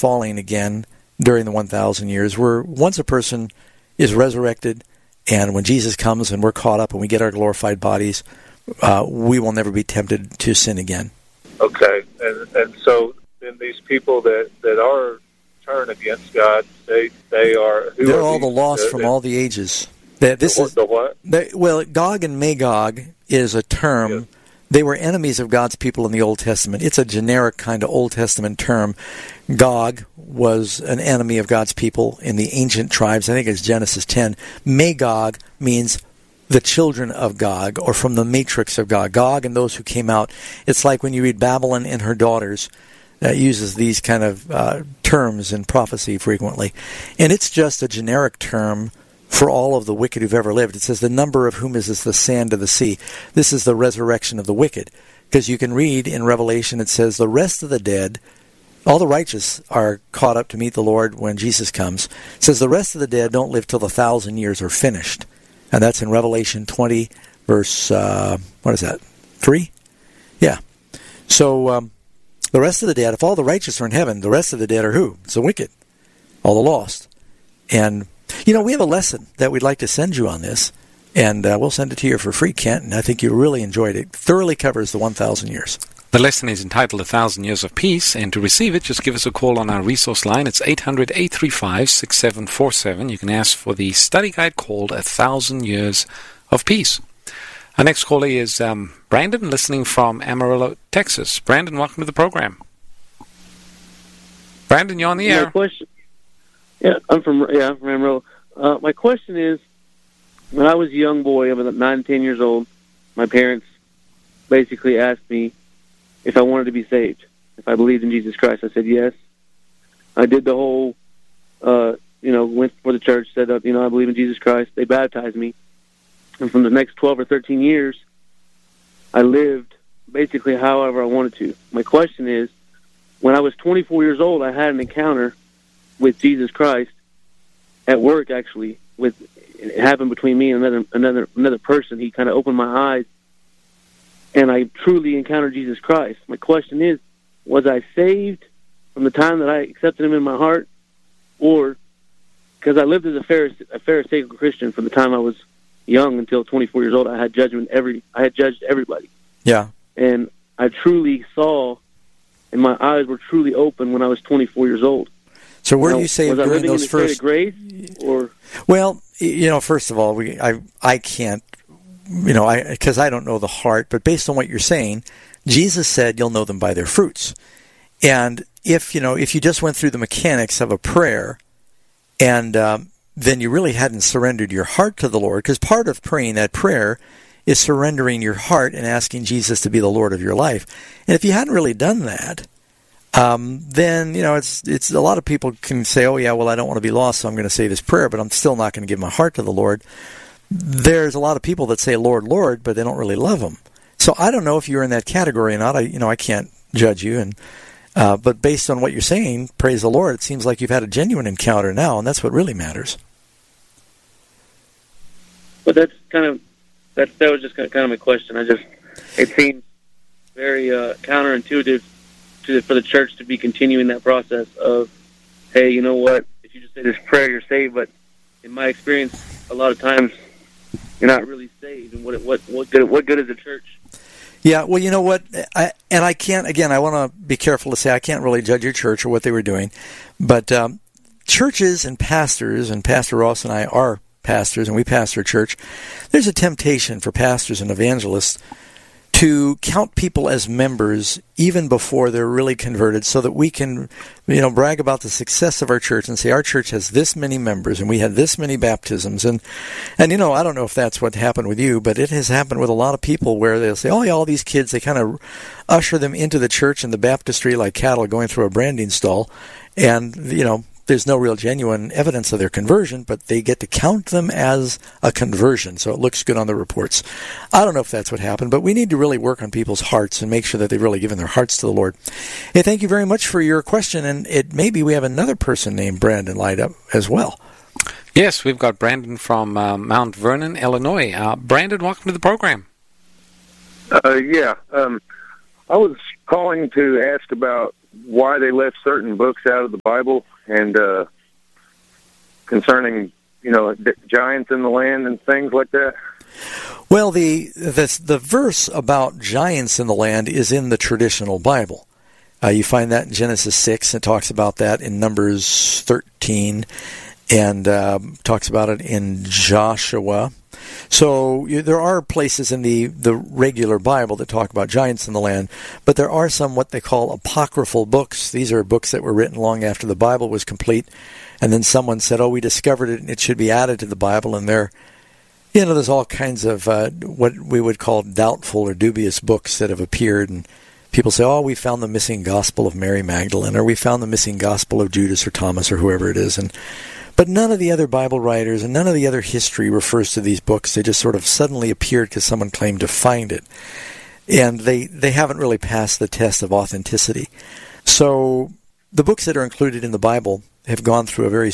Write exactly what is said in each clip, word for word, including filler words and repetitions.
falling again during the one thousand years, where once a person is resurrected, and when Jesus comes and we're caught up and we get our glorified bodies, uh, we will never be tempted to sin again. Okay, and and so then these people that, that are turned against God, they they are... Who They're are all these, the lost uh, from all the ages. That this the, is the what? They, well, Gog and Magog is a term. Yes. They were enemies of God's people in the Old Testament. It's a generic kind of Old Testament term. Gog was an enemy of God's people in the ancient tribes. I think it's Genesis ten. Magog means the children of Gog, or from the matrix of Gog. Gog and those who came out. It's like when you read Babylon and her daughters, that uses these kind of uh, terms in prophecy frequently. And it's just a generic term for all of the wicked who've ever lived. It says the number of whom is as the sand of the sea. This is the resurrection of the wicked. Because you can read in Revelation, it says the rest of the dead, all the righteous are caught up to meet the Lord when Jesus comes. It says the rest of the dead don't live till the thousand years are finished. And that's in Revelation twenty, verse, uh, what is that, three? Yeah. So um, the rest of the dead, if all the righteous are in heaven, the rest of the dead are who? It's the wicked, all the lost. And you know, we have a lesson that we'd like to send you on this, and uh, we'll send it to you for free, Kent, and I think you really enjoyed it. It thoroughly covers the one thousand years. The lesson is entitled A Thousand Years of Peace, and to receive it, just give us a call on our resource line. It's eight hundred, eight three five, six seven four seven. You can ask for the study guide called A Thousand Years of Peace. Our next caller is um, Brandon, listening from Amarillo, Texas. Brandon, welcome to the program. Brandon, you're on the air. My question, yeah, I'm from yeah, I'm from Amarillo. Uh, my question is, when I was a young boy, about nine, ten years old, my parents basically asked me if I wanted to be saved, if I believed in Jesus Christ. I said yes. I did the whole, uh, you know, went for the church, said, uh, you know, I believe in Jesus Christ. They baptized me. And from the next twelve or thirteen years, I lived basically however I wanted to. My question is, when I was twenty-four years old, I had an encounter with Jesus Christ at work, actually. With it happened between me and another another another person. He kind of opened my eyes, and I truly encountered Jesus Christ. My question is, was I saved from the time that I accepted Him in my heart, or because I lived as a, Pharise- a Pharisaical Christian from the time I was young until twenty-four years old, I had judgment every I had judged everybody. Yeah, and I truly saw, and my eyes were truly open when I was twenty-four years old. So were now, you saved was I during living those in the state first? of grace, or well, you know, first of all, we I I can't, you know, I because I don't know the heart, but based on what you're saying, Jesus said you'll know them by their fruits. And if you know, if you just went through the mechanics of a prayer, and um, then you really hadn't surrendered your heart to the Lord, because part of praying that prayer is surrendering your heart and asking Jesus to be the Lord of your life. And if you hadn't really done that, um, then, you know, it's it's a lot of people can say, oh, yeah, well, I don't want to be lost, so I'm going to say this prayer, but I'm still not going to give my heart to the Lord. There's a lot of people that say, Lord, Lord, but they don't really love Him. So I don't know if you're in that category or not. I, you know, I can't judge you. And uh, but based on what you're saying, praise the Lord, it seems like you've had a genuine encounter now, and that's what really matters. But that's kind of that. That was just kind of my question. I just it seems very uh, counterintuitive to for the church to be continuing that process of, hey, you know what? If you just say this prayer, you're saved. But in my experience, a lot of times you're not really saved. And what what what good what good is the church? Yeah, well, you know what? I, and I can't. Again, I want to be careful to say I can't really judge your church or what they were doing, but um, churches and pastors, and Pastor Ross and I are pastors, and we pastor a church. There's a temptation for pastors and evangelists to count people as members even before they're really converted, so that we can, you know, brag about the success of our church and say our church has this many members and we had this many baptisms. And, and you know, I don't know if that's what happened with you, but it has happened with a lot of people where they'll say, oh, yeah, all these kids, they kind of usher them into the church and the baptistry like cattle going through a branding stall. And, you know, there's no real genuine evidence of their conversion, but they get to count them as a conversion, so it looks good on the reports. I don't know if that's what happened, but we need to really work on people's hearts and make sure that they've really given their hearts to the Lord. Hey, thank you very much for your question, and it maybe we have another person named Brandon lined up as well. Yes, we've got Brandon from uh, Mount Vernon, Illinois. Uh, Brandon, welcome to the program. Uh, yeah, um, I was calling to ask about why they left certain books out of the Bible and uh, concerning, you know, giants in the land and things like that? Well, the, the, the verse about giants in the land is in the traditional Bible. Uh, you find that in Genesis six. It talks about that in Numbers thirteen, and uh, talks about it in Joshua. So you, there are places in the, the regular Bible that talk about giants in the land, but there are some what they call apocryphal books. These are books that were written long after the Bible was complete, and then someone said, oh, we discovered it and it should be added to the Bible, and they're, you know, there's all kinds of uh, what we would call doubtful or dubious books that have appeared, and people say, oh, we found the missing gospel of Mary Magdalene, or we found the missing gospel of Judas or Thomas or whoever it is. And but none of the other Bible writers and none of the other history refers to these books. They just sort of suddenly appeared because someone claimed to find it. And they, they haven't really passed the test of authenticity. So the books that are included in the Bible have gone through a very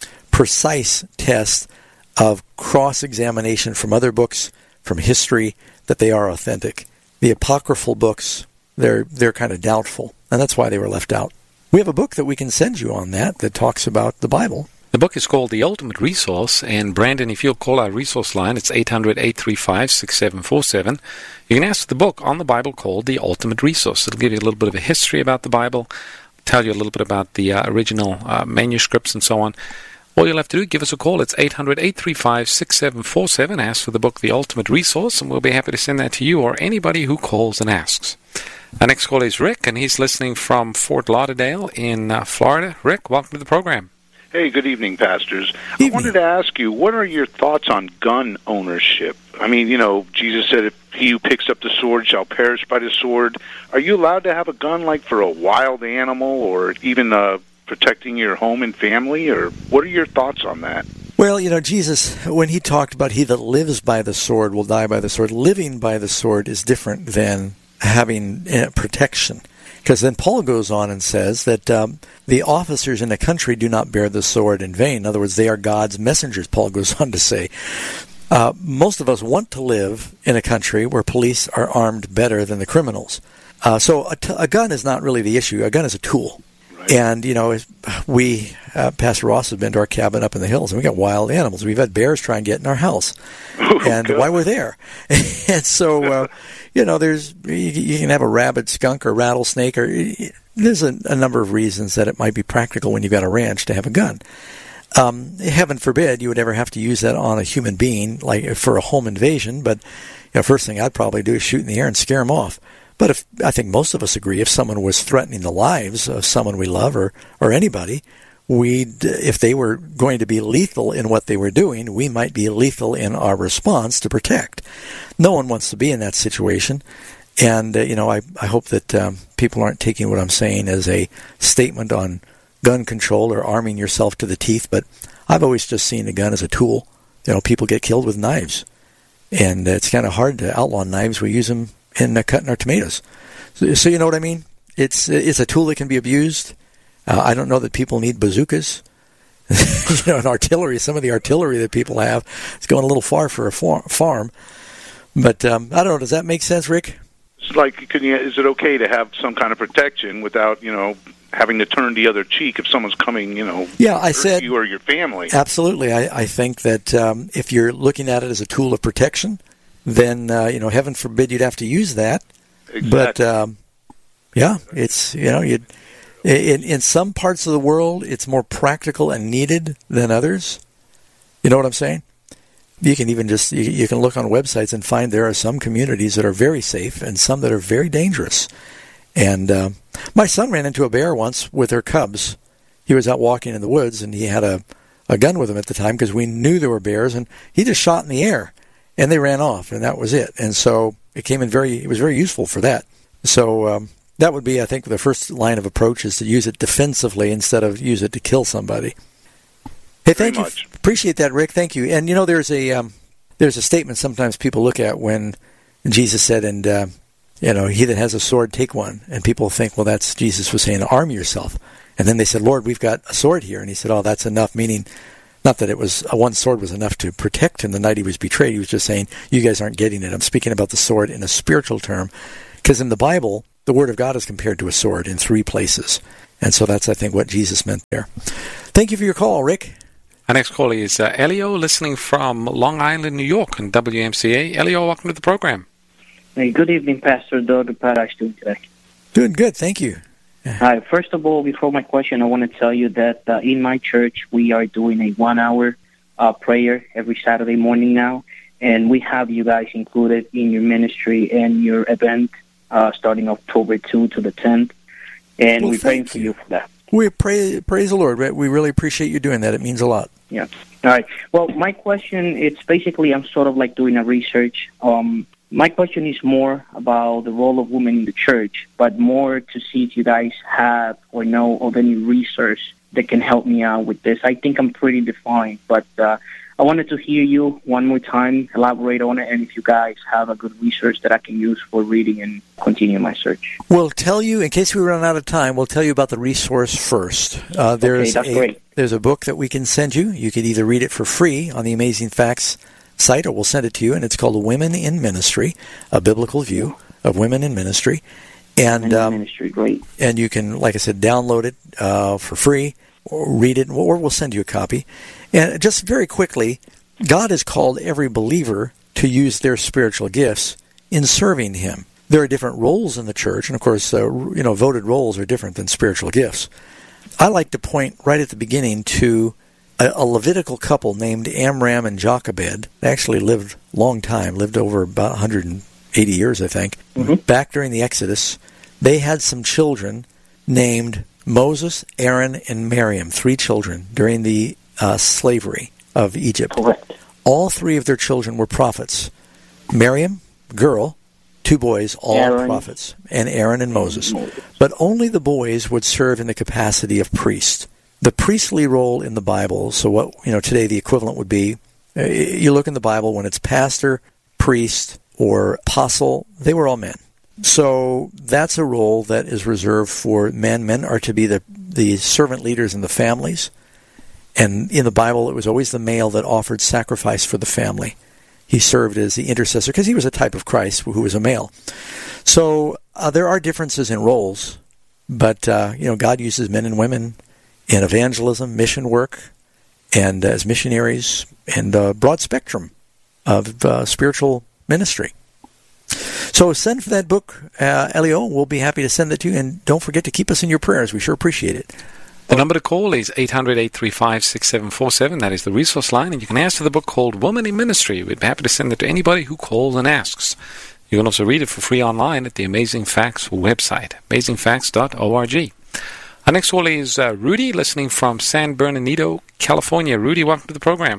precise test of cross-examination from other books, from history, that they are authentic. The apocryphal books, they're they're kind of doubtful, and that's why they were left out. We have a book that we can send you on that that talks about the Bible. The book is called The Ultimate Resource, and Brandon, if you'll call our resource line, it's eight hundred, eight three five, six seven four seven. You can ask for the book on the Bible called The Ultimate Resource. It'll give you a little bit of a history about the Bible, tell you a little bit about the uh, original uh, manuscripts and so on. All you'll have to do, give us a call. It's eight hundred, eight three five, six seven four seven. Ask for the book The Ultimate Resource, and we'll be happy to send that to you or anybody who calls and asks. Our next call is Rick, and he's listening from Fort Lauderdale in uh, Florida. Rick, welcome to the program. Hey, good evening, pastors. Evening. I wanted to ask you, what are your thoughts on gun ownership? I mean, you know, Jesus said, if he who picks up the sword shall perish by the sword. Are you allowed to have a gun, like, for a wild animal or even uh, protecting your home and family? Or what are your thoughts on that? Well, you know, Jesus, when he talked about he that lives by the sword will die by the sword, living by the sword is different than having uh, protection. Because then Paul goes on and says that um, the officers in the country do not bear the sword in vain. In other words, they are God's messengers, Paul goes on to say. Uh, most of us want to live in a country where police are armed better than the criminals. Uh, so a, t- a gun is not really the issue. A gun is a tool. Right. And, you know, we, uh, Pastor Ross has been to our cabin up in the hills, and we got wild animals. We've had bears try and get in our house. Oh, and God. Why we're there. And so... Uh, You know, there's you, you can have a rabid skunk or rattlesnake, or there's a, a number of reasons that it might be practical when you've got a ranch to have a gun. Um, heaven forbid you would ever have to use that on a human being, like for a home invasion. But you know, first thing I'd probably do is shoot in the air and scare them off. But if I think most of us agree, if someone was threatening the lives of someone we love or or anybody, we'd if they were going to be lethal in what they were doing, we might be lethal in our response to protect. No one wants to be in that situation, and uh, you know, I, I hope that um, people aren't taking what I'm saying as a statement on gun control or arming yourself to the teeth, but I've always just seen a gun as a tool. You know, people get killed with knives, and it's kind of hard to outlaw knives. We use them in uh, cutting our tomatoes. So, so you know what I mean? It's it's a tool that can be abused. Uh, I don't know that people need bazookas. You know, and artillery, some of the artillery that people have is going a little far for a far- farm. But um, I don't know. Does that make sense, Rick? It's like, can you, is it okay to have some kind of protection without, you know, having to turn the other cheek if someone's coming, you know, yeah, I said, you or your family? Absolutely. I, I think that um, if you're looking at it as a tool of protection, then, uh, you know, heaven forbid you'd have to use that. Exactly. But, um, yeah, it's, you know, you'd, in, in some parts of the world, it's more practical and needed than others. You know what I'm saying? You can even just, you, you can look on websites and find there are some communities that are very safe and some that are very dangerous. And uh, my son ran into a bear once with her cubs. He was out walking in the woods, and he had a, a gun with him at the time because we knew there were bears, and he just shot in the air, and they ran off, and that was it. And so it came in very, it was very useful for that. So um, that would be, I think, the first line of approach is to use it defensively instead of use it to kill somebody. Hey, thank you. Appreciate that, Rick. Thank you. And, you know, there's a um, there's a statement sometimes people look at when Jesus said, and, uh, you know, he that has a sword, take one. And people think, well, that's Jesus was saying, arm yourself. And then they said, Lord, we've got a sword here. And he said, oh, that's enough, meaning not that it was uh, one sword was enough to protect him the night he was betrayed. He was just saying, you guys aren't getting it. I'm speaking about the sword in a spiritual term. Because in the Bible, the Word of God is compared to a sword in three places. And so that's, I think, what Jesus meant there. Thank you for your call, Rick. Our next caller is uh, Elio, listening from Long Island, New York, on W M C A. Elio, welcome to the program. Hey, good evening, Pastor Doug. How are you doing today? Doing good, thank you. Hi. First of all, before my question, I want to tell you that uh, in my church, we are doing a one-hour uh, prayer every Saturday morning now, and we have you guys included in your ministry and your event uh, starting October second to the tenth, and Well, we're praying thank for you. you for that. We pray, praise the Lord. We really appreciate you doing that. It means a lot. Yeah. All right. Well, my question, it's basically I'm sort of like doing a research. Um, my question is more about the role of women in the church, but more to see if you guys have or know of any research that can help me out with this. I think I'm pretty defined, but uh, I wanted to hear you one more time, elaborate on it, and if you guys have a good research that I can use for reading and continue my search. We'll tell you, in case we run out of time, we'll tell you about the resource first. Uh, there's okay, that's a, great. There's a book that we can send you. You could either read it for free on the Amazing Facts site, or we'll send it to you, and it's called Women in Ministry, A Biblical View of Women in Ministry. And, Women in um, Ministry, great. And you can, like I said, download it uh, for free, or read it, or we'll send you a copy. And just very quickly, God has called every believer to use their spiritual gifts in serving Him. There are different roles in the church, and of course, uh, you know, voted roles are different than spiritual gifts. I like to point right at the beginning to a, a Levitical couple named Amram and Jochebed. They actually lived a long time, lived over about one hundred eighty years, I think. Mm-hmm. Back during the Exodus, they had some children named Moses, Aaron, and Miriam, three children during the uh, slavery of Egypt. Correct. All three of their children were prophets. Miriam, girl, two boys, all Aaron. prophets, and Aaron and Moses. But only the boys would serve in the capacity of priest. The priestly role in the Bible, so what, you know, today the equivalent would be, uh, you look in the Bible, when it's pastor, priest, or apostle, they were all men. So that's a role that is reserved for men. Men are to be the, the servant leaders in the families. And in the Bible, it was always the male that offered sacrifice for the family. He served as the intercessor because he was a type of Christ who was a male. So uh, there are differences in roles, but uh, you know, God uses men and women in evangelism, mission work, and uh, as missionaries, and a uh, broad spectrum of uh, spiritual ministry. So send for that book, uh, Elio. We'll be happy to send it to you, and don't forget to keep us in your prayers. We sure appreciate it. The number to call is eight hundred, eight three five, six seven four seven. That is the resource line, and you can ask for the book called Woman in Ministry. We'd be happy to send it to anybody who calls and asks. You can also read it for free online at the Amazing Facts website, amazing facts dot org. Our next caller is uh, Rudy, listening from San Bernardino, California. Rudy, welcome to the program.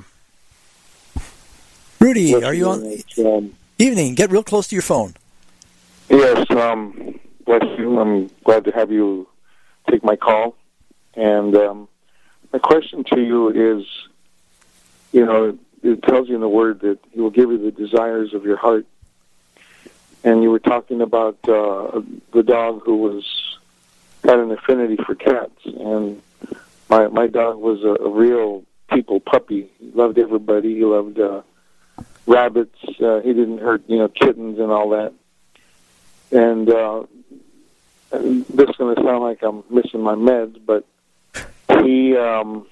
Rudy, Yes, are you on? yes, um, Evening. Get real close to your phone. yes, um, bless you. I'm glad to have you take my call. And um, my question to you is, you know, it tells you in the Word that He will give you the desires of your heart. And you were talking about uh, the dog who was had an affinity for cats. And my my dog was a, a real people puppy. He loved everybody. He loved uh, rabbits. Uh, he didn't hurt, you know, kittens and all that. And uh, this is going to sound like I'm missing my meds, but he um,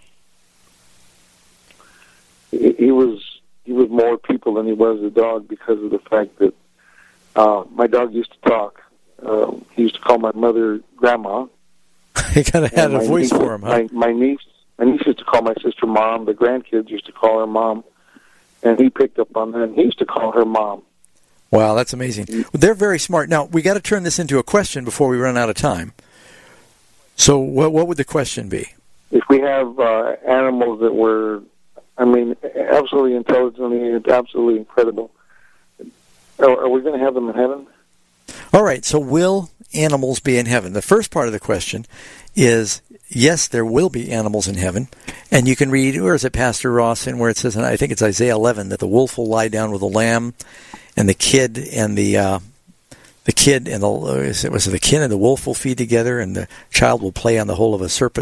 he, he was he was more people than he was a dog because of the fact that uh, my dog used to talk. Uh, he used to call my mother Grandma. He kind of had And a my voice niece- for him, huh? My, my niece, my niece used to call my sister Mom. The grandkids used to call her Mom, and he picked up on that. And he used to call her Mom. Wow, that's amazing. Well, they're very smart. Now, we got to turn this into a question before we run out of time. So what, what would the question be? If we have uh, animals that were, I mean, absolutely intelligent and absolutely incredible, are, are we going to have them in heaven? All right, so will animals be in heaven? The first part of the question is, yes, there will be animals in heaven. And you can read, where is it, Pastor Ross, in where it says, and I think it's Isaiah eleven, that the wolf will lie down with the lamb, and the kid and the uh, the kid and the was it the kid and the wolf will feed together, and the child will play on the hole of a serpent,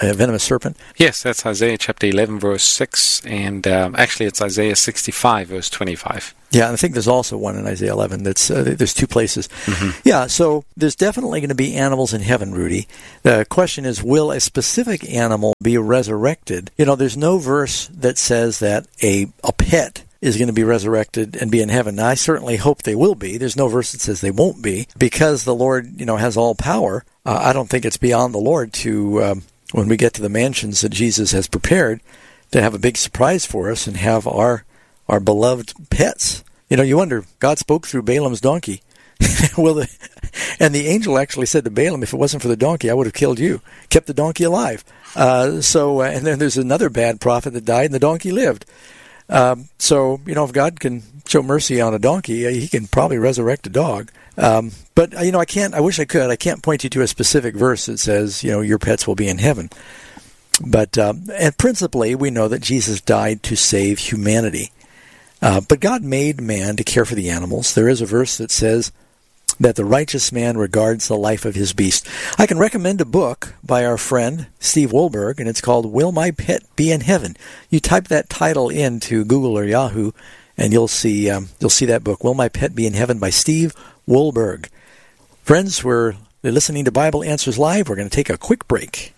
a venomous serpent? Yes, that's Isaiah chapter eleven, verse six, and um, actually it's Isaiah sixty-five, verse twenty-five. Yeah, and I think there's also one in Isaiah eleven. That's uh, there's two places. Mm-hmm. Yeah, so there's definitely going to be animals in heaven, Rudy. The question is, will a specific animal be resurrected? You know, there's no verse that says that a a pet is going to be resurrected and be in heaven. Now, I certainly hope they will be. There's no verse that says they won't be, because the Lord, you know, has all power. Uh, I don't think it's beyond the Lord to, um, when we get to the mansions that Jesus has prepared, to have a big surprise for us and have our our beloved pets. You know, you wonder, God spoke through Balaam's donkey. Well, the, and the angel actually said to Balaam, if it wasn't for the donkey, I would have killed you, kept the donkey alive. Uh, so, uh, and then there's another bad prophet that died, and the donkey lived. Um, so, you know, if God can show mercy on a donkey, he can probably resurrect a dog. Um, but, you know, I can't, I wish I could, I can't point you to a specific verse that says, you know, your pets will be in heaven. But, um, and principally, we know that Jesus died to save humanity. Uh, but God made man to care for the animals. There is a verse that says that the righteous man regards the life of his beast. I can recommend a book by our friend Steve Wohlberg, and it's called Will My Pet Be in Heaven? You type that title into Google or Yahoo, and you'll see um, you'll see that book, Will My Pet Be in Heaven, by Steve Wohlberg. Friends, we're listening to Bible Answers Live. We're going to take a quick break.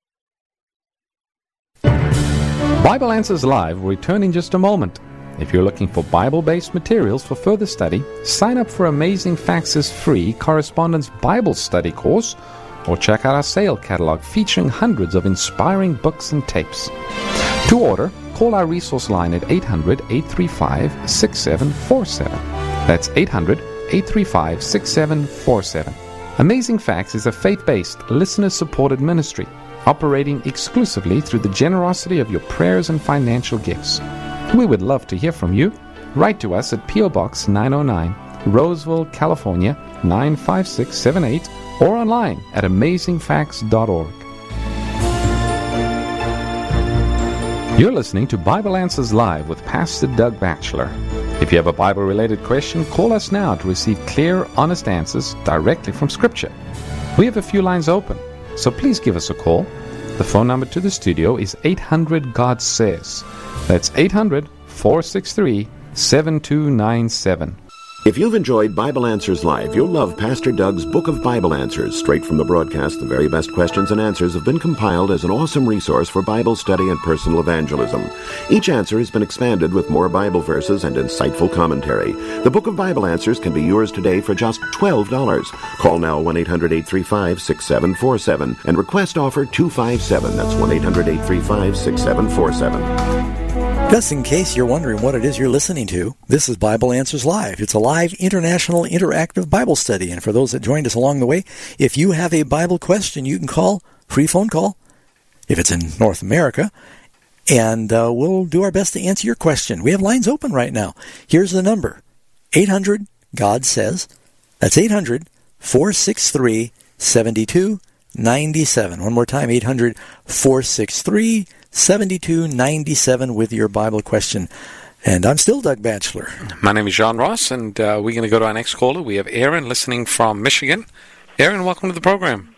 Bible Answers Live will return in just a moment. If you're looking for Bible-based materials for further study, sign up for Amazing Facts' free Correspondence Bible Study course, or check out our sale catalog featuring hundreds of inspiring books and tapes. To order, call our resource line at eight hundred, eight three five, six seven four seven. That's eight hundred, eight three five, six seven four seven. Amazing Facts is a faith-based, listener-supported ministry, operating exclusively through the generosity of your prayers and financial gifts. We would love to hear from you. Write to us at P O Box nine oh nine, Roseville, California nine five six seven eight, or online at amazing facts dot org. You're listening to Bible Answers Live with Pastor Doug Batchelor. If you have a Bible-related question, call us now to receive clear, honest answers directly from Scripture. We have a few lines open, so please give us a call. The phone number to the studio is eight hundred God Says. That's eight hundred, four six three, seven two nine seven. If you've enjoyed Bible Answers Live, you'll love Pastor Doug's Book of Bible Answers. Straight from the broadcast, the very best questions and answers have been compiled as an awesome resource for Bible study and personal evangelism. Each answer has been expanded with more Bible verses and insightful commentary. The Book of Bible Answers can be yours today for just twelve dollars. Call now one eight hundred, eight three five, six seven four seven and request offer two five seven. That's one eight hundred, eight three five, six seven four seven. Just in case you're wondering what it is you're listening to, this is Bible Answers Live. It's a live international interactive Bible study. And for those that joined us along the way, if you have a Bible question, you can call, free phone call, if it's in North America, and uh, we'll do our best to answer your question. We have lines open right now. Here's the number, eight hundred, God Says. That's eight hundred, four six three, seven two nine seven. One more time, eight hundred, four six three, seven two nine seven with your Bible question. And I'm still Doug Batchelor. My name is John Ross, and uh, we're going to go to our next caller. We have Aaron listening from Michigan. Aaron, welcome to the program.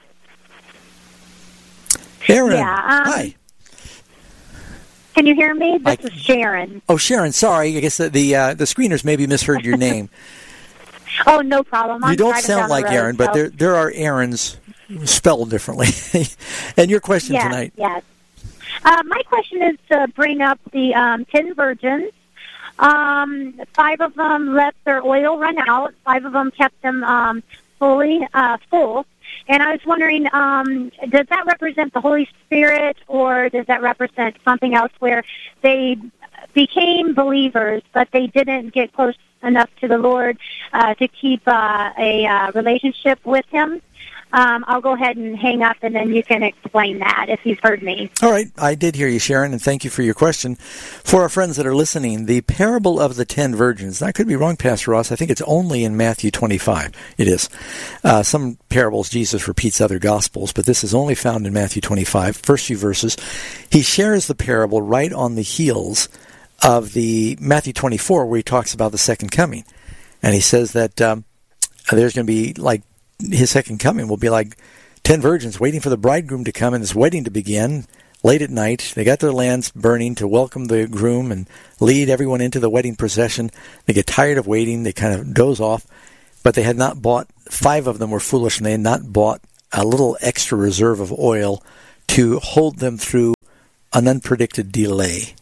Aaron, yeah, um, hi. Can you hear me? This I, is Sharon. Oh, Sharon, sorry. I guess the the, uh, the screeners maybe misheard your name. Oh, no problem. I'm you don't driving sound down the like road, Aaron, but so- there there are Aarons spelled differently. And your question yes, tonight. Yes. Uh, my question is to bring up the um, ten virgins. Um, five of them let their oil run out. Five of them kept them um, fully uh, full. And I was wondering, um, does that represent the Holy Spirit, or does that represent something else where they became believers, but they didn't get close enough to the Lord uh, to keep uh, a uh, relationship with Him? Um, I'll go ahead and hang up, and then you can explain that if you've heard me. All right. I did hear you, Sharon, and thank you for your question. For our friends that are listening, the parable of the ten virgins, I could be wrong, Pastor Ross, I think it's only in Matthew twenty-five. It is. Uh, some parables Jesus repeats other Gospels, but this is only found in Matthew twenty-five, first few verses. He shares the parable right on the heels of the Matthew twenty-four, where he talks about the second coming. And he says that um, there's going to be like his second coming will be like ten virgins waiting for the bridegroom to come and this wedding to begin. Late at night, they got their lamps burning to welcome the groom and lead everyone into the wedding procession. They get tired of waiting. They kind of doze off. But they had not bought, five of them were foolish, and they had not bought a little extra reserve of oil to hold them through an unpredicted delay.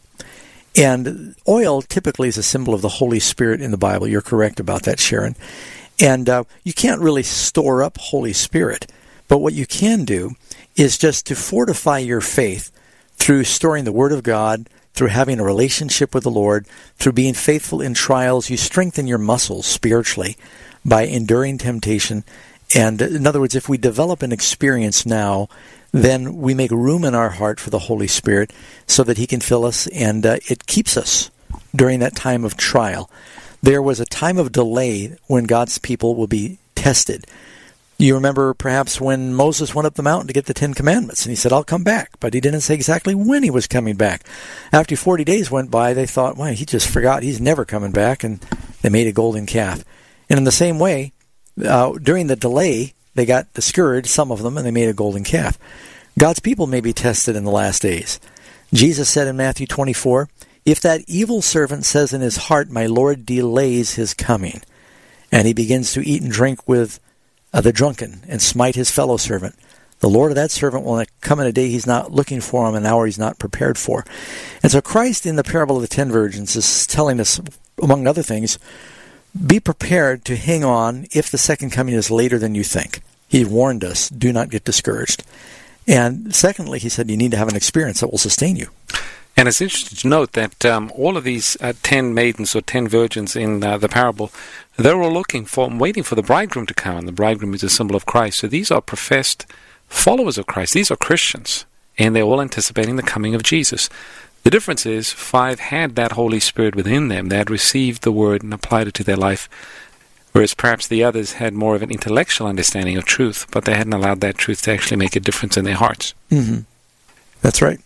And oil typically is a symbol of the Holy Spirit in the Bible. You're correct about that, Sharon. And uh, you can't really store up Holy Spirit. But what you can do is just to fortify your faith through storing the Word of God, through having a relationship with the Lord, through being faithful in trials. You strengthen your muscles spiritually by enduring temptation. And in other words, if we develop an experience now, then we make room in our heart for the Holy Spirit so that He can fill us, and uh, it keeps us during that time of trial. There was a time of delay when God's people will be tested. You remember perhaps when Moses went up the mountain to get the Ten Commandments, and he said, I'll come back. But he didn't say exactly when he was coming back. After forty days went by, they thought, well, he just forgot. He's never coming back, and they made a golden calf. And in the same way, uh, during the delay, they got discouraged, some of them, and they made a golden calf. God's people may be tested in the last days. Jesus said in Matthew twenty-four, if that evil servant says in his heart, my Lord delays his coming, and he begins to eat and drink with Uh, the drunken, and smite his fellow servant, the Lord of that servant will come in a day he's not looking for him, an hour he's not prepared for. And so Christ in the parable of the ten virgins is telling us, among other things, be prepared to hang on if the second coming is later than you think. He warned us, do not get discouraged. And secondly, he said you need to have an experience that will sustain you. And it's interesting to note that um, all of these uh, ten maidens or ten virgins in uh, the parable, they're all looking for, waiting for the bridegroom to come, and the bridegroom is a symbol of Christ. So these are professed followers of Christ. These are Christians, and they're all anticipating the coming of Jesus. The difference is five had that Holy Spirit within them. They had received the Word and applied it to their life, whereas perhaps the others had more of an intellectual understanding of truth, but they hadn't allowed that truth to actually make a difference in their hearts. Mm-hmm. That's right.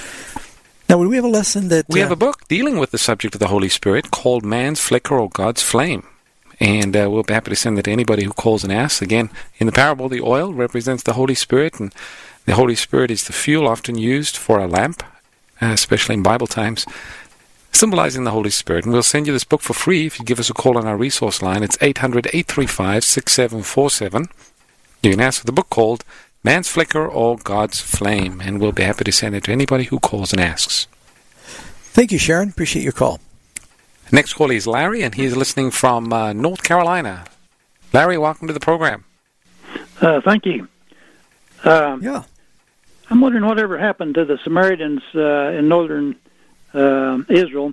Now, would we have a lesson that... We uh, have a book dealing with the subject of the Holy Spirit called Man's Flicker or God's Flame. And uh, we'll be happy to send it to anybody who calls and asks. Again, in the parable, the oil represents the Holy Spirit, and the Holy Spirit is the fuel often used for a lamp, uh, especially in Bible times, symbolizing the Holy Spirit. And we'll send you this book for free if you give us a call on our resource line. It's eight hundred, eight three five, six seven four seven. You can ask for the book called Man's Flicker or God's Flame, and we'll be happy to send it to anybody who calls and asks. Thank you, Sharon. Appreciate your call. Next caller is Larry, and he's listening from uh, North Carolina. Larry, welcome to the program. Uh, thank you. Um, yeah. I'm wondering whatever happened to the Samaritans uh, in northern uh, Israel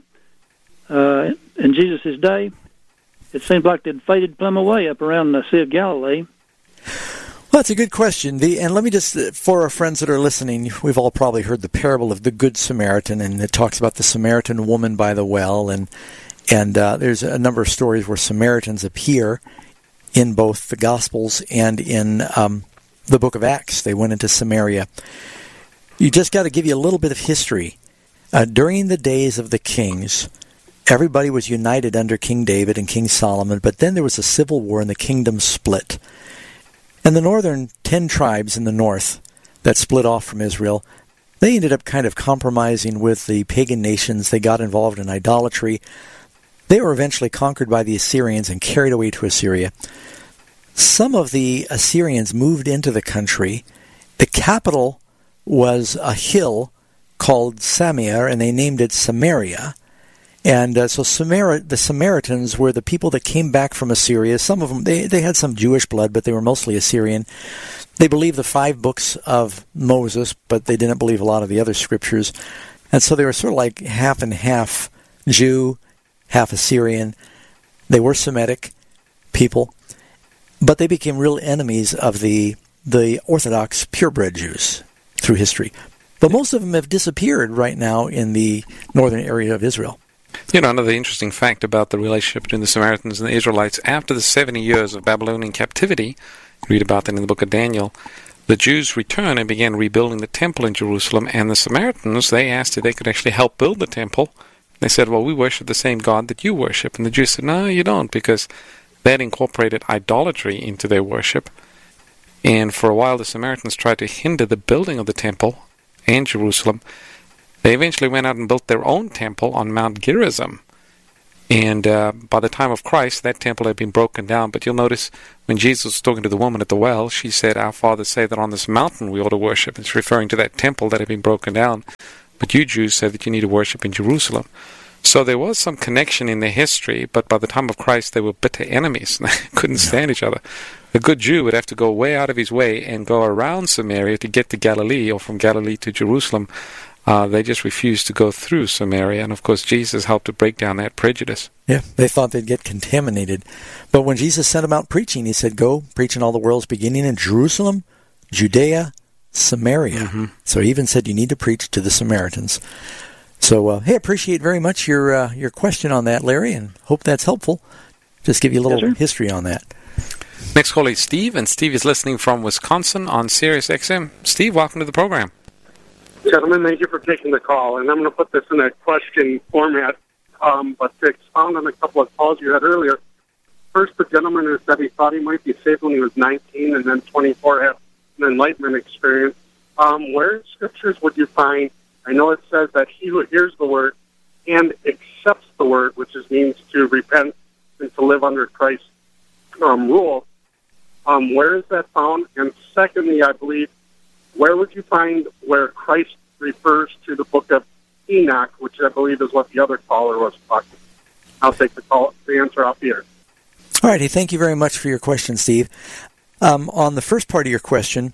uh, in Jesus' day. It seems like they'd faded plumb away up around the Sea of Galilee. Well, that's a good question. The, and let me just, for our friends that are listening, we've all probably heard the parable of the Good Samaritan, and it talks about the Samaritan woman by the well, and and uh, there's a number of stories where Samaritans appear in both the Gospels and in um, the book of Acts. They went into Samaria. You just got to give you a little bit of history. Uh, during the days of the kings, everybody was united under King David and King Solomon, but then there was a civil war and the kingdom split. And the northern ten tribes in the north that split off from Israel, they ended up kind of compromising with the pagan nations. They got involved in idolatry. They were eventually conquered by the Assyrians and carried away to Assyria. Some of the Assyrians moved into the country. The capital was a hill called Samir, and they named it Samaria. And uh, so Samar- the Samaritans were the people that came back from Assyria. Some of them, they, they had some Jewish blood, but they were mostly Assyrian. They believed the five books of Moses, but they didn't believe a lot of the other scriptures. And so they were sort of like half and half Jew, half Assyrian. They were Semitic people, but they became real enemies of the the Orthodox purebred Jews through history. But most of them have disappeared right now in the northern area of Israel. You know, another interesting fact about the relationship between the Samaritans and the Israelites, after the seventy years of Babylonian captivity, read about that in the book of Daniel, the Jews returned and began rebuilding the temple in Jerusalem, and the Samaritans, they asked if they could actually help build the temple. They said, well, we worship the same God that you worship. And the Jews said, no, you don't, because they had incorporated idolatry into their worship. And for a while, the Samaritans tried to hinder the building of the temple and Jerusalem. They eventually went out and built their own temple on Mount Gerizim. And uh, by the time of Christ, that temple had been broken down. But you'll notice when Jesus was talking to the woman at the well, she said, "Our fathers say that on this mountain we ought to worship." It's referring to that temple that had been broken down. But you Jews say that you need to worship in Jerusalem. So there was some connection in their history, but by the time of Christ, they were bitter enemies. They couldn't stand each other. A good Jew would have to go way out of his way and go around Samaria to get to Galilee, or from Galilee to Jerusalem. Uh, they just refused to go through Samaria, and of course Jesus helped to break down that prejudice. Yeah, they thought they'd get contaminated. But when Jesus sent them out preaching, he said, "Go, preach in all the worlds, beginning in Jerusalem, Judea, Samaria." Mm-hmm. So he even said you need to preach to the Samaritans. So, uh, hey, appreciate very much your uh, your question on that, Larry, and hope that's helpful. Just give you a little yes, history on that. Next caller is Steve, and Steve is listening from Wisconsin on Sirius X M. Steve, welcome to the program. Gentlemen, thank you for taking the call, and I'm going to put this in a question format, um, but to expound on a couple of calls you had earlier. First, the gentleman who said he thought he might be saved when he was nineteen, and then twenty-four had an enlightenment experience. Um, where in scriptures would you find, I know it says that he who hears the word and accepts the word, which is means to repent and to live under Christ's um, rule, um, where is that found? And secondly, I believe, where would you find where Christ refers to the book of Enoch, which I believe is what the other caller was talking about? I'll take the call, the answer off here. All righty, thank you very much for your question, Steve. Um, on the first part of your question,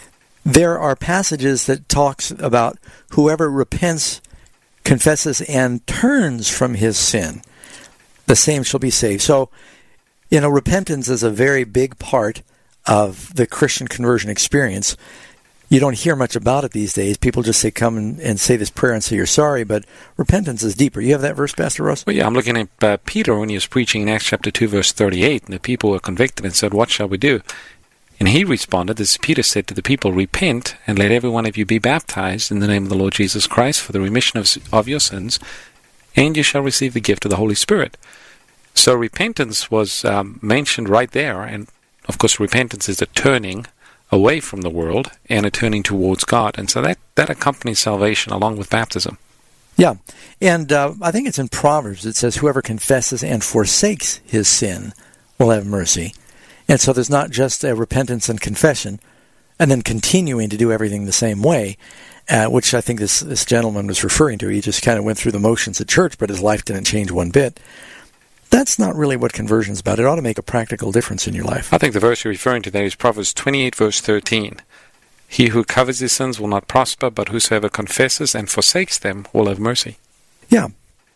there are passages that talks about whoever repents, confesses, and turns from his sin, the same shall be saved. So, you know, repentance is a very big part of the Christian conversion experience. You don't hear much about it these days. People just say, come and, and say this prayer and say you're sorry, but repentance is deeper. You have that verse, Pastor Ross? Well, yeah, I'm looking at uh, Peter when he was preaching in Acts chapter two, verse thirty-eight, and the people were convicted and said, "What shall we do?" And he responded, as Peter said to the people, "Repent, and let every one of you be baptized in the name of the Lord Jesus Christ for the remission of, of your sins, and you shall receive the gift of the Holy Spirit." So repentance was um, mentioned right there, and of course repentance is a turning away from the world and a turning towards God. And so that, that accompanies salvation along with baptism. Yeah, and uh, I think it's in Proverbs. It says, whoever confesses and forsakes his sin will have mercy. And so there's not just a repentance and confession and then continuing to do everything the same way, uh, which I think this, this gentleman was referring to. He just kind of went through the motions at church, but his life didn't change one bit. That's not really what conversion is about. It ought to make a practical difference in your life. I think the verse you're referring to there is Proverbs twenty-eight, verse thirteen. He who covers his sins will not prosper, but whosoever confesses and forsakes them will have mercy. Yeah.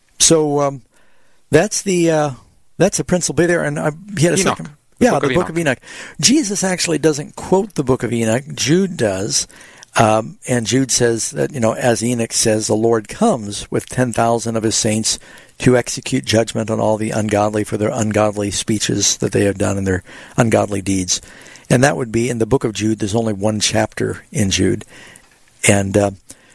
So um, that's the uh, that's the principle there. And I, he had a Enoch. second. The yeah, book the of book of Enoch. Jesus actually doesn't quote the book of Enoch. Jude does. Um, and Jude says that, you know, as Enoch says, the Lord comes with ten thousand of his saints to execute judgment on all the ungodly for their ungodly speeches that they have done and their ungodly deeds. And that would be in the book of Jude. There's only one chapter in Jude. And uh,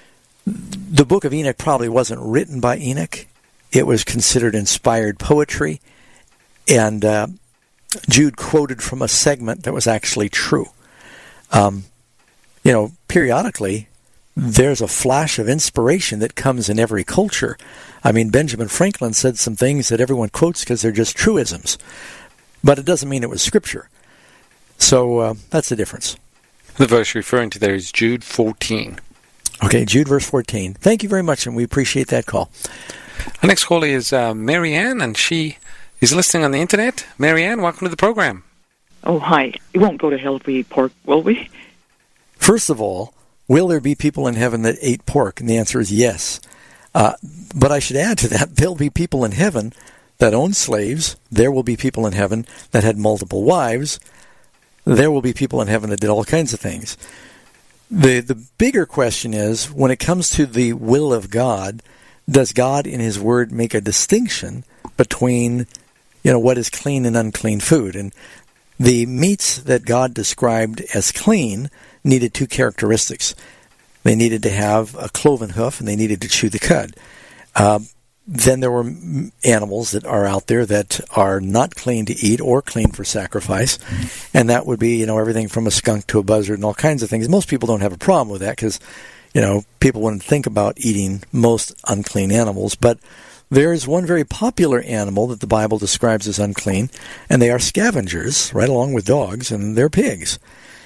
the book of Enoch probably wasn't written by Enoch. It was considered inspired poetry. And uh, Jude quoted from a segment that was actually true. Um, you know, periodically, there's a flash of inspiration that comes in every culture. I mean, Benjamin Franklin said some things that everyone quotes because they're just truisms. But it doesn't mean it was Scripture. So uh, that's the difference. The verse you're referring to there is Jude fourteen. Okay, Jude verse fourteen. Thank you very much, and we appreciate that call. Our next caller is uh, Marianne, and she is listening on the Internet. Marianne, welcome to the program. Oh, hi. We won't go to hell if we eat pork, will we? First of all, will there be people in heaven that ate pork? And the answer is yes. Uh, but I should add to that, there'll be people in heaven that own slaves. There will be people in heaven that had multiple wives. There will be people in heaven that did all kinds of things. The the bigger question is, when it comes to the will of God, does God in His Word make a distinction between, you know, what is clean and unclean food? And the meats that God described as clean needed two characteristics. They needed to have a cloven hoof, and they needed to chew the cud. Uh, then there were m- animals that are out there that are not clean to eat or clean for sacrifice, and that would be, you know, everything from a skunk to a buzzard and all kinds of things. Most people don't have a problem with that because, you know, people wouldn't think about eating most unclean animals, but there is one very popular animal that the Bible describes as unclean, and they are scavengers, right along with dogs, and they're pigs.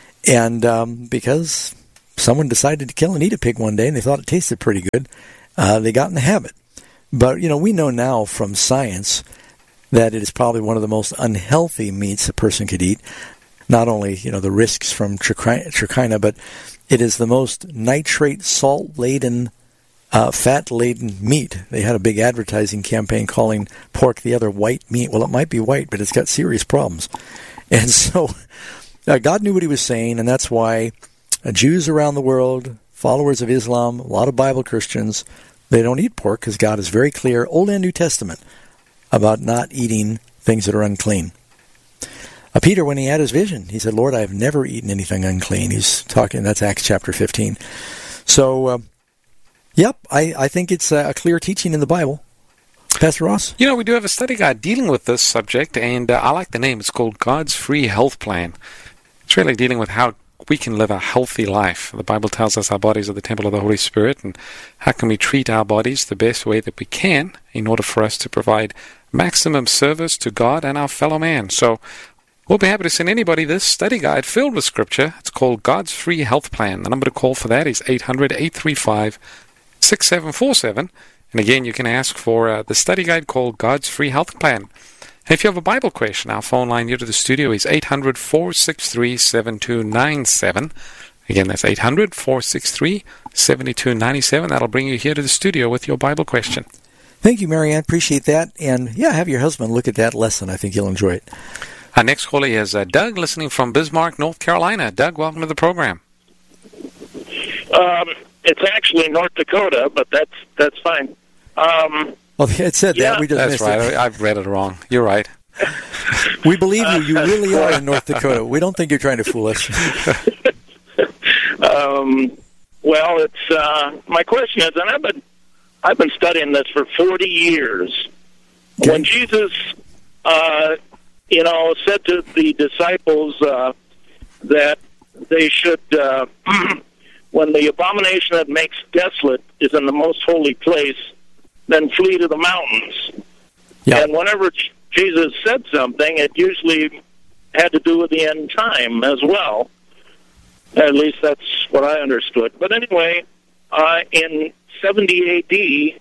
And um, because someone decided to kill and eat a pig one day, and they thought it tasted pretty good, uh, they got in the habit. But, you know, we know now from science that it is probably one of the most unhealthy meats a person could eat. Not only, you know, the risks from trichina, but it is the most nitrate, salt-laden, uh, fat-laden meat. They had a big advertising campaign calling pork the other white meat. Well, it might be white, but it's got serious problems. And so uh, God knew what he was saying, and that's why uh, Jews around the world, followers of Islam, a lot of Bible Christians, they don't eat pork because God is very clear, Old and New Testament, about not eating things that are unclean. Uh, Peter, when he had his vision, he said, Lord, I have never eaten anything unclean. He's talking, that's Acts chapter fifteen. So, uh, yep, I, I think it's a clear teaching in the Bible. Pastor Ross? You know, we do have a study guide dealing with this subject, and uh, I like the name. It's called God's Free Health Plan. It's really dealing with how we can live a healthy life. The Bible tells us our bodies are the temple of the Holy Spirit, and how can we treat our bodies the best way that we can in order for us to provide maximum service to God and our fellow man. So we'll be happy to send anybody this study guide filled with Scripture. It's called God's Free Health Plan. The number to call for that is eight hundred, eight three five, six seven four seven. And again, you can ask for uh, the study guide called God's Free Health Plan. And if you have a Bible question, our phone line here to the studio is eight hundred, four six three, seven two nine seven. Again, that's eight hundred, four six three, seven two nine seven. That'll bring you here to the studio with your Bible question. Thank you, Marianne. Appreciate that. And, yeah, have your husband look at that lesson. I think you'll enjoy it. Our next caller is uh, Doug, listening from Bismarck, North Carolina. Doug, welcome to the program. Um, it's actually North Dakota, but that's that's fine. Um, well, it said yeah, that. We just That's missed right. it. I, I've read it wrong. You're right. We believe you. You really are in North Dakota. We don't think you're trying to fool us. um, well, it's uh, my question is, and I've been I've been studying this for forty years. Okay. When Jesus, uh, you know, said to the disciples uh, that they should, uh, when the abomination that makes desolate is in the most holy place, then flee to the mountains. Yeah. And whenever Jesus said something, it usually had to do with the end time as well. At least that's what I understood. But anyway, uh, in seventy A D,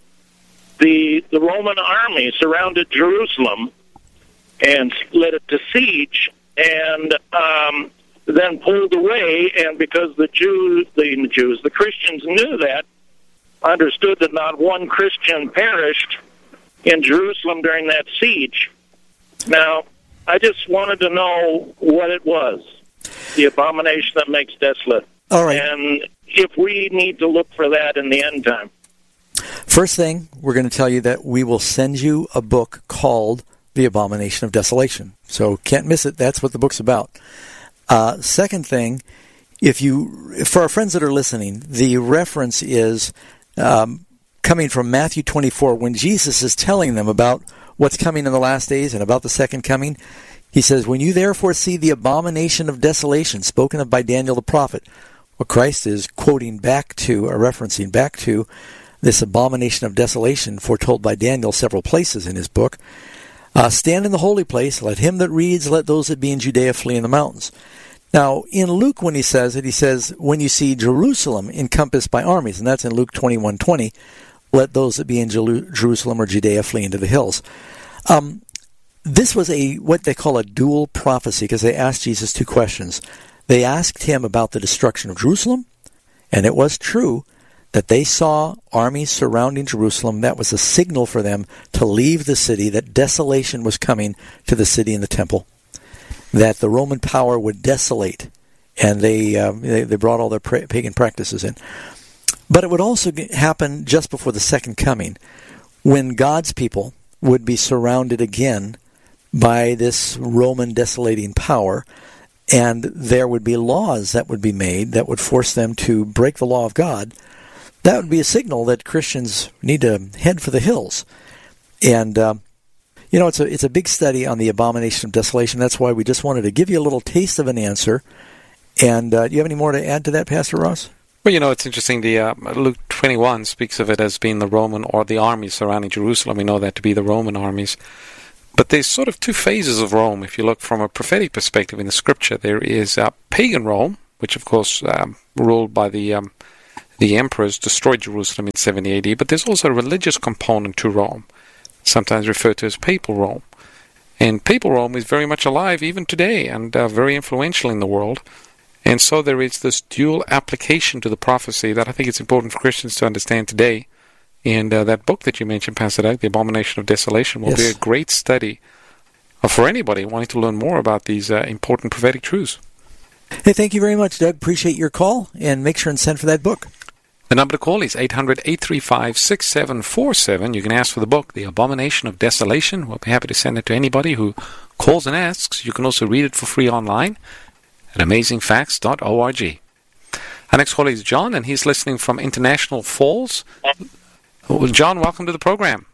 the the Roman army surrounded Jerusalem and led it to siege, and um, then pulled away. And because the Jews, the Jews, the Christians knew that, understood that not one Christian perished in Jerusalem during that siege. Now, I just wanted to know what it was, the abomination that makes desolate. All right. And if we need to look for that in the end time. First thing, we're going to tell you that we will send you a book called The Abomination of Desolation. So can't miss it. That's what the book's about. Uh, second thing, if you, for our friends that are listening, the reference is um, coming from Matthew twenty-four, when Jesus is telling them about what's coming in the last days and about the second coming. He says, when you therefore see the abomination of desolation spoken of by Daniel the prophet, what Christ is quoting back to, or referencing back to, this abomination of desolation foretold by Daniel several places in his book. Uh, stand in the holy place, let him that reads, let those that be in Judea flee in the mountains. Now, in Luke, when he says it, he says, when you see Jerusalem encompassed by armies, and that's in Luke twenty-one twenty, let those that be in Jerusalem or Judea flee into the hills. Um, this was a what they call a dual prophecy, because they asked Jesus two questions. They asked him about the destruction of Jerusalem, and it was true that they saw armies surrounding Jerusalem. That was a signal for them to leave the city, that desolation was coming to the city and the temple, that the Roman power would desolate, and they uh, they, they brought all their pra- pagan practices in. But it would also happen just before the second coming, when God's people would be surrounded again by this Roman desolating power, and there would be laws that would be made that would force them to break the law of God, that would be a signal that Christians need to head for the hills. And, uh, you know, it's a it's a big study on the abomination of desolation. That's why we just wanted to give you a little taste of an answer. And uh, do you have any more to add to that, Pastor Ross? Well, you know, it's interesting. The uh, Luke twenty-one speaks of it as being the Roman or the armies surrounding Jerusalem. We know that to be the Roman armies. But there's sort of two phases of Rome. If you look from a prophetic perspective in the Scripture, there is uh, pagan Rome, which, of course, um, ruled by the um, the emperors, destroyed Jerusalem in seventy A D. But there's also a religious component to Rome, sometimes referred to as Papal Rome. And Papal Rome is very much alive even today and uh, very influential in the world. And so there is this dual application to the prophecy that I think it's important for Christians to understand today. And uh, that book that you mentioned, Pastor Doug, The Abomination of Desolation, will yes. be a great study uh, for anybody wanting to learn more about these uh, important prophetic truths. Hey, thank you very much, Doug. Appreciate your call, and make sure and send for that book. The number to call is eight hundred, eight three five, six seven four seven. You can ask for the book, The Abomination of Desolation. We'll be happy to send it to anybody who calls and asks. You can also read it for free online at amazing facts dot org. Our next caller is John, and he's listening from International Falls. Well, John, welcome to the program.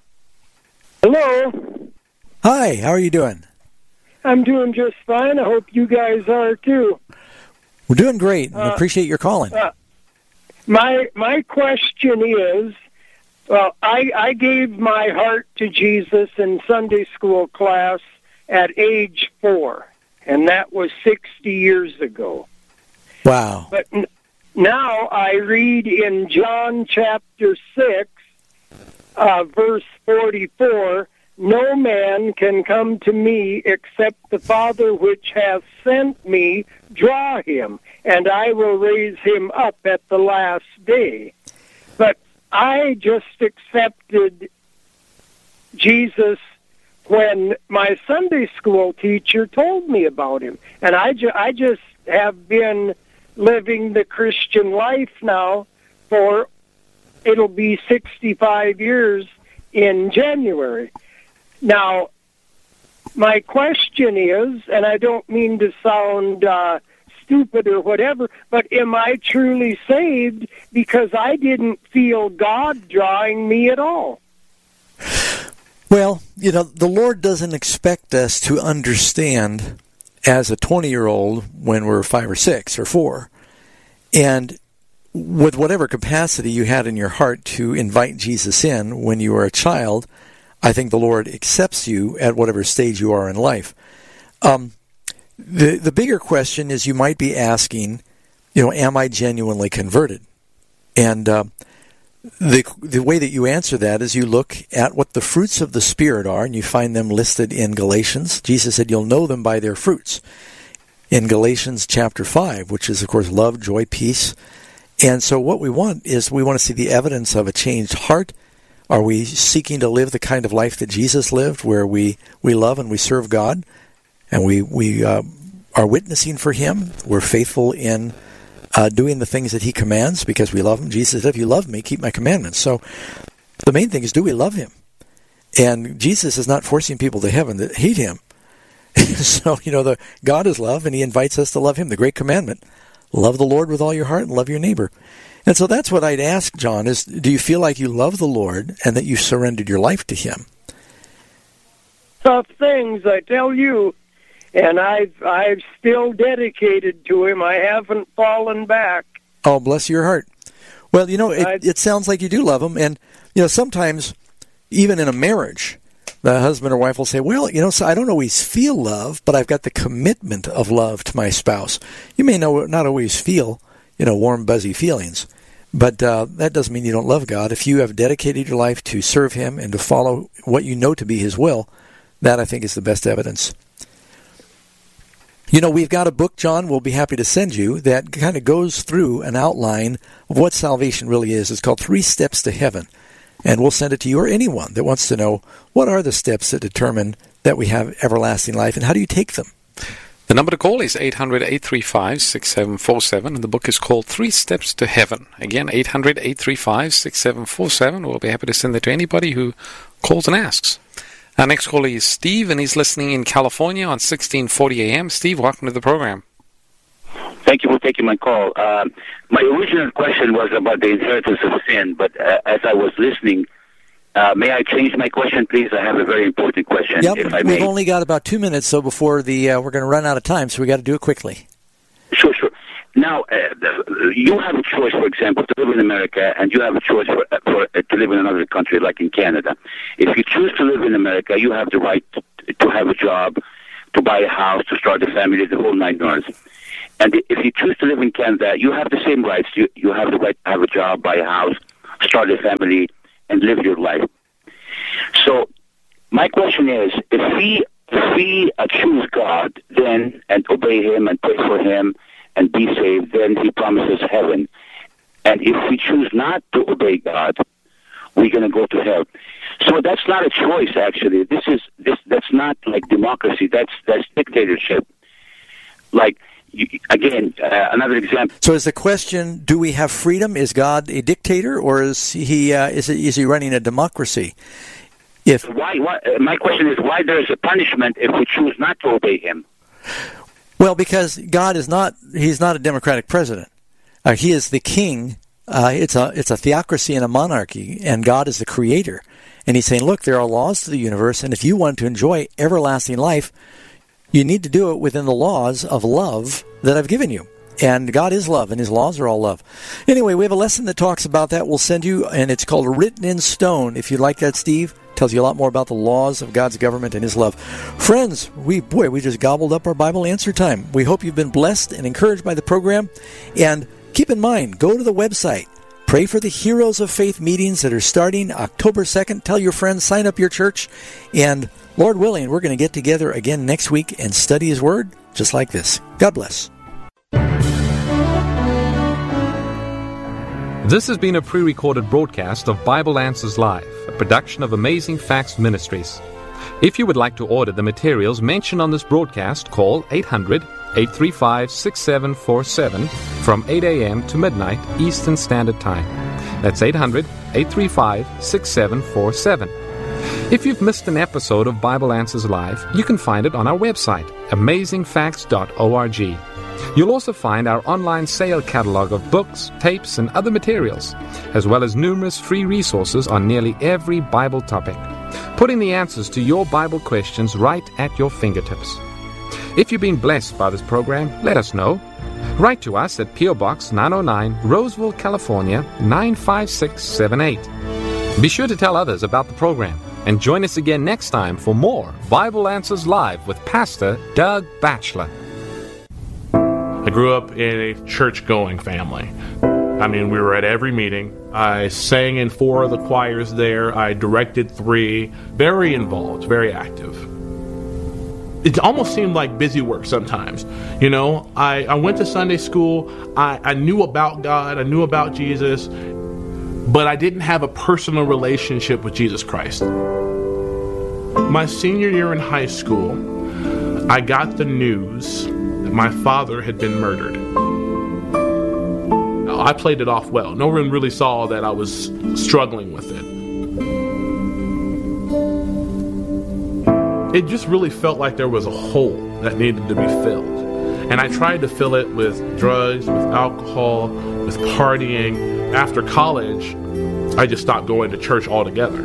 Hello. Hi, how are you doing? I'm doing just fine. I hope you guys are too. We're doing great. Uh, appreciate your calling. Uh, my my question is, well, I, I gave my heart to Jesus in Sunday school class at age four, and that was sixty years ago. Wow. But n- now I read in John chapter six, Uh, verse forty-four, no man can come to me except the Father which hath sent me draw him, and I will raise him up at the last day. But I just accepted Jesus when my Sunday school teacher told me about him, and I, ju- I just have been living the Christian life now for it'll be sixty-five years in January. Now, my question is, and I don't mean to sound uh, stupid or whatever, but am I truly saved because I didn't feel God drawing me at all? Well, you know, the Lord doesn't expect us to understand as a twenty-year-old when we're five or six or four. And with whatever capacity you had in your heart to invite Jesus in when you were a child, I think the Lord accepts you at whatever stage you are in life. Um, the the bigger question is you might be asking, you know, am I genuinely converted? And uh, the the way that you answer that is you look at what the fruits of the Spirit are, and you find them listed in Galatians. Jesus said you'll know them by their fruits. In Galatians chapter five, which is, of course, love, joy, peace. And so what we want is we want to see the evidence of a changed heart. Are we seeking to live the kind of life that Jesus lived, where we, we love and we serve God, and we, we uh, are witnessing for Him? We're faithful in uh, doing the things that He commands because we love Him. Jesus said, if you love me, keep my commandments. So the main thing is, do we love Him? And Jesus is not forcing people to heaven that hate Him. So, you know, the God is love, and He invites us to love Him, the great commandment. Love the Lord with all your heart and love your neighbor. And so that's what I'd ask, John, is do you feel like you love the Lord and that you surrendered your life to Him? Tough things, I tell you. And I've, I've still dedicated to Him. I haven't fallen back. Oh, bless your heart. Well, you know, it, it sounds like you do love Him. And, you know, sometimes, even in a marriage, the husband or wife will say, well, you know, so I don't always feel love, but I've got the commitment of love to my spouse. You may know, not always feel, you know, warm, buzzy feelings, but uh, that doesn't mean you don't love God. If you have dedicated your life to serve Him and to follow what you know to be His will, that, I think, is the best evidence. You know, we've got a book, John, we'll be happy to send you, that kind of goes through an outline of what salvation really is. It's called Three Steps to Heaven. And we'll send it to you or anyone that wants to know what are the steps that determine that we have everlasting life, and how do you take them? The number to call is eight hundred, eight three five, six seven four seven, and the book is called Three Steps to Heaven. Again, eight hundred, eight three five, six seven four seven. We'll be happy to send that to anybody who calls and asks. Our next caller is Steve, and he's listening in California on sixteen forty A M. Steve, welcome to the program. Thank you for taking my call. Uh, my original question was about the inheritance of sin, but uh, as I was listening, uh, may I change my question, please? I have a very important question, yep, if I we've may. only got about two minutes, so before the uh, we're going to run out of time, so we got to do it quickly. Sure, sure. Now, uh, you have a choice, for example, to live in America, and you have a choice for, for uh, to live in another country, like in Canada. If you choose to live in America, you have the right to, to have a job, to buy a house, to start a family, the whole nine yards. And if you choose to live in Canada, you have the same rights. You, you have the right to have a job, buy a house, start a family, and live your life. So my question is, if we, if we uh, choose God then and obey Him and pray for Him and be saved, then He promises heaven. And if we choose not to obey God, we're going to go to hell. So that's not a choice, actually. This is this. That's not like democracy. That's that's dictatorship. Like, you, again, uh, another example. So is the question, do we have freedom? Is God a dictator, or is he uh, is, it, is he running a democracy? If why, why? Uh, my question is, why there is a punishment if we choose not to obey Him? Well, because God is not, He's not a democratic president. Uh, he is the king. Uh, it's a it's a theocracy and a monarchy, and God is the creator. And He's saying, look, there are laws to the universe, and if you want to enjoy everlasting life, you need to do it within the laws of love that I've given you. And God is love, and His laws are all love. Anyway, we have a lesson that talks about that. We'll send you, and it's called Written in Stone. If you like that, Steve, tells you a lot more about the laws of God's government and His love. Friends, we boy, we just gobbled up our Bible answer time. We hope you've been blessed and encouraged by the program. And keep in mind, go to the website. Pray for the Heroes of Faith meetings that are starting October second. Tell your friends, sign up your church. And Lord willing, we're going to get together again next week and study His Word just like this. God bless. This has been a pre-recorded broadcast of Bible Answers Live, a production of Amazing Facts Ministries. If you would like to order the materials mentioned on this broadcast, call eight hundred, eight three five, six seven four seven from eight a.m. to midnight Eastern Standard Time. That's eight hundred, eight three five, six seven four seven. If you've missed an episode of Bible Answers Live, you can find it on our website, amazing facts dot org. You'll also find our online sale catalog of books, tapes, and other materials, as well as numerous free resources on nearly every Bible topic, putting the answers to your Bible questions right at your fingertips. If you've been blessed by this program, let us know. Write to us at P O. Box nine oh nine, Roseville, California, nine five six seven eight. Be sure to tell others about the program, and join us again next time for more Bible Answers Live with Pastor Doug Batchelor. I grew up in a church-going family. I mean, we were at every meeting. I sang in four of the choirs there. I directed three. Very involved, very active. It almost seemed like busy work sometimes. You know, I, I went to Sunday school. I, I knew about God. I knew about Jesus. But I didn't have a personal relationship with Jesus Christ. My senior year in high school, I got the news that my father had been murdered. Now, I played it off well. No one really saw that I was struggling with it. It just really felt like there was a hole that needed to be filled. And I tried to fill it with drugs, with alcohol, with partying. After college, I just stopped going to church altogether.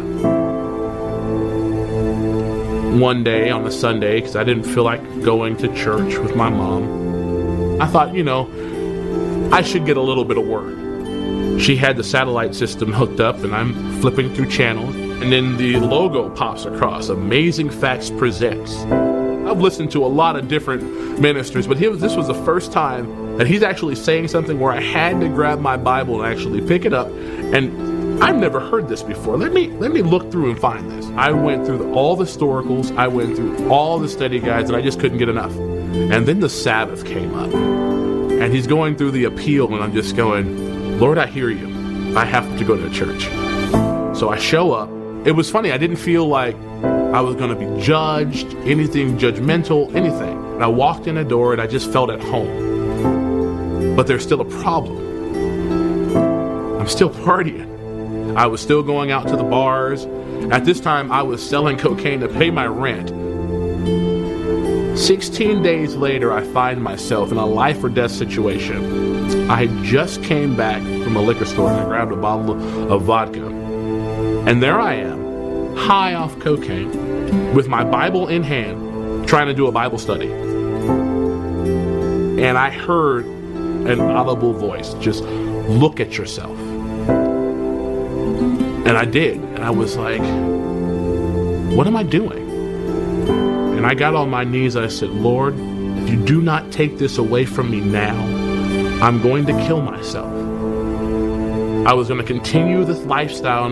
One day on a Sunday, because I didn't feel like going to church with my mom, I thought, you know, I should get a little bit of word. She had the satellite system hooked up, and I'm flipping through channels, and then the logo pops across, Amazing Facts Presents. I've listened to a lot of different ministers, but this was the first time that he's actually saying something where I had to grab my Bible and actually pick it up, and I've never heard this before. Let me let me look through and find this. I went through the, all the historicals. I went through all the study guides, and I just couldn't get enough. And then the Sabbath came up, and he's going through the appeal, and I'm just going, Lord, I hear you. I have to go to church. So I show up. It was funny. I didn't feel like I was going to be judged, anything judgmental, anything. And I walked in the door, and I just felt at home. But there's still a problem. I'm still partying. I was still going out to the bars. At this time, I was selling cocaine to pay my rent. sixteen days later, I find myself in a life or death situation. I had just came back from a liquor store and I grabbed a bottle of vodka. And there I am, high off cocaine, with my Bible in hand, trying to do a Bible study. And I heard an audible voice, just look at yourself. And I did. And I was like, what am I doing? And I got on my knees and I said, Lord, if you do not take this away from me now, I'm going to kill myself. I was going to continue this lifestyle